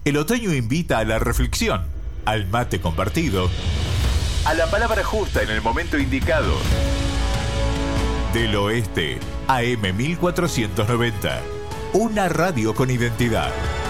El otoño invita a la reflexión, al mate compartido, a la palabra justa en el momento indicado. Del Oeste, AM 1490. Una radio con identidad.